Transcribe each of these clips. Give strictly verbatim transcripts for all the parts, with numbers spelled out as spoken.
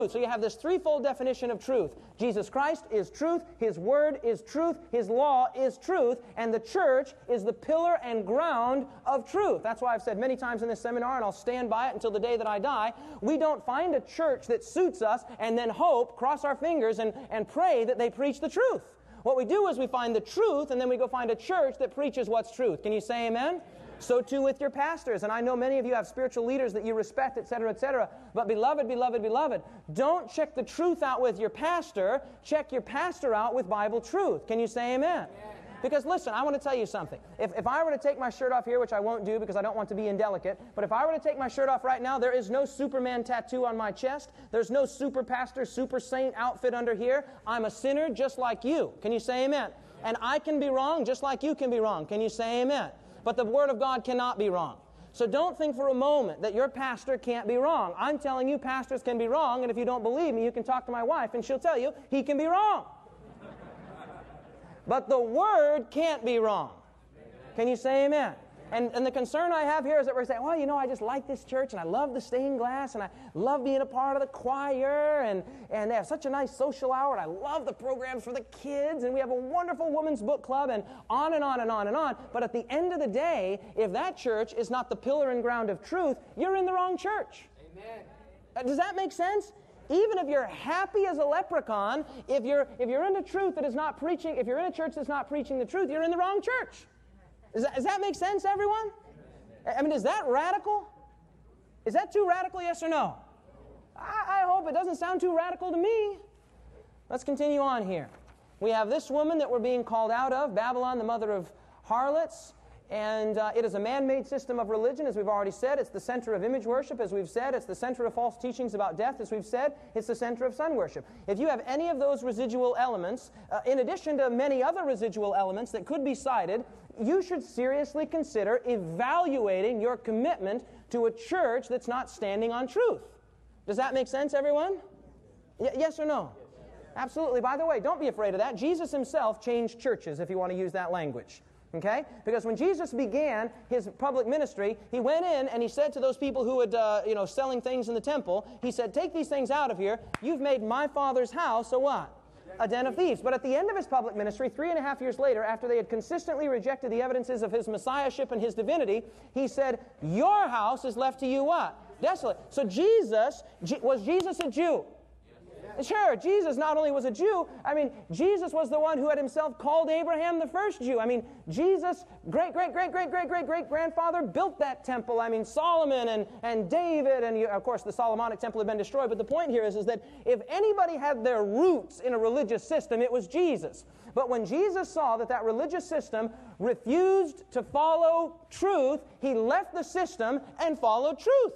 So you have this threefold definition of truth. Jesus Christ is truth, His Word is truth, His law is truth, and the church is the pillar and ground of truth. That's why I've said many times in this seminar, and I'll stand by it until the day that I die, we don't find a church that suits us and then hope, cross our fingers, and, and pray that they preach the truth. What we do is we find the truth, and then we go find a church that preaches what's truth. Can you say amen? So too with your pastors. And I know many of you have spiritual leaders that you respect, et cetera, et cetera. But beloved, beloved, beloved, don't check the truth out with your pastor. Check your pastor out with Bible truth. Can you say amen? Amen. Because listen, I want to tell you something. If, if I were to take my shirt off here, which I won't do because I don't want to be indelicate, but if I were to take my shirt off right now, there is no Superman tattoo on my chest. There's no super pastor, super saint outfit under here. I'm a sinner just like you. Can you say amen? And I can be wrong just like you can be wrong. Can you say amen? But the Word of God cannot be wrong. So don't think for a moment that your pastor can't be wrong. I'm telling you pastors can be wrong, and if you don't believe me, you can talk to my wife, and she'll tell you he can be wrong. But the Word can't be wrong. Can you say amen? And, and the concern I have here is that we're saying, well, you know, I just like this church, and I love the stained glass, and I love being a part of the choir, and, and they have such a nice social hour, and I love the programs for the kids, and we have a wonderful women's book club, and on and on and on and on. But at the end of the day, if that church is not the pillar and ground of truth, you're in the wrong church. Amen. Uh, does that make sense? Even if you're happy as a leprechaun, if you're, if you're in a truth that is not preaching, if you're in a church that's not preaching the truth, you're in the wrong church. Does that, does that make sense, everyone? I mean, is that radical? Is that too radical, yes or no? I, I hope it doesn't sound too radical to me. Let's continue on here. We have this woman that we're being called out of, Babylon, the mother of harlots. And uh, it is a man-made system of religion, as we've already said. It's the center of image worship, as we've said. It's the center of false teachings about death, as we've said. It's the center of sun worship. If you have any of those residual elements, uh, in addition to many other residual elements that could be cited, you should seriously consider evaluating your commitment to a church that's not standing on truth. Does that make sense, everyone? Y- yes or no? Absolutely. By the way, don't be afraid of that. Jesus himself changed churches, if you want to use that language. Okay? Because when Jesus began his public ministry, he went in and he said to those people who had, uh, you know, selling things in the temple, he said, take these things out of here. You've made my Father's house a what? A den of thieves. But at the end of his public ministry, three and a half years later, after they had consistently rejected the evidences of his messiahship and his divinity, he said, your house is left to you what? Desolate. So Jesus, was Jesus a Jew? Sure, Jesus not only was a Jew, I mean, Jesus was the one who had himself called Abraham the first Jew. I mean, Jesus, great, great, great, great, great, great, great grandfather built that temple. I mean, Solomon and, and David, and of course the Solomonic temple had been destroyed. But the point here is, is that if anybody had their roots in a religious system, it was Jesus. But when Jesus saw that that religious system refused to follow truth, he left the system and followed truth.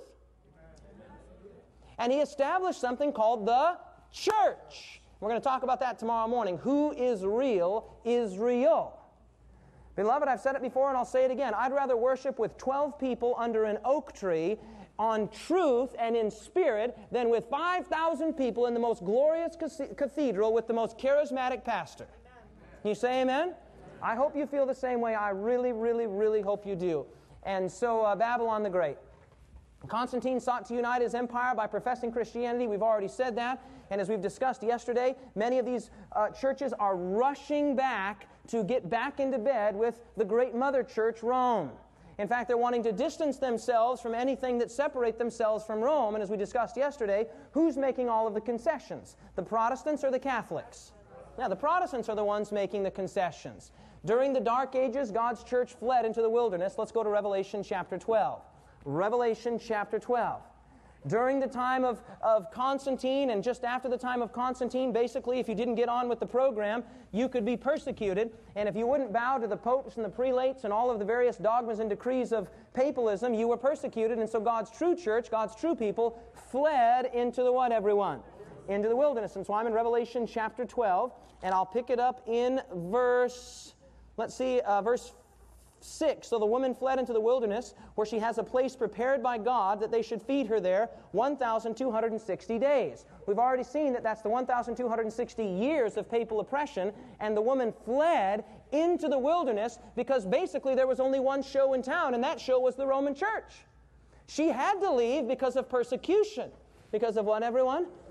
And he established something called the church. We're going to talk about that tomorrow morning. Who is real is real. Beloved, I've said it before and I'll say it again. I'd rather worship with twelve people under an oak tree on truth and in spirit than with five thousand people in the most glorious cathedral with the most charismatic pastor. Can you say amen? I hope you feel the same way. I really, really, really hope you do. And so uh, Babylon the Great. Constantine sought to unite his empire by professing Christianity. We've already said that. And as we've discussed yesterday, many of these uh, churches are rushing back to get back into bed with the great mother church, Rome. In fact, they're wanting to distance themselves from anything that separate themselves from Rome. And as we discussed yesterday, who's making all of the concessions? The Protestants or the Catholics? Now, the Protestants are the ones making the concessions. During the Dark Ages, God's church fled into the wilderness. Let's go to Revelation chapter twelve. Revelation chapter twelve. During the time of, of Constantine and just after the time of Constantine, basically, if you didn't get on with the program, you could be persecuted. And if you wouldn't bow to the popes and the prelates and all of the various dogmas and decrees of papalism, you were persecuted. And so God's true church, God's true people, fled into the what, everyone? Into the wilderness. And so I'm in Revelation chapter twelve, and I'll pick it up in verse, let's see, uh, verse six. So the woman fled into the wilderness, where she has a place prepared by God that they should feed her there one thousand two hundred sixty days. We've already seen that that's the one thousand two hundred sixty years of papal oppression, and the woman fled into the wilderness because basically there was only one show in town, and that show was the Roman church. She had to leave because of persecution. Because of what, everyone?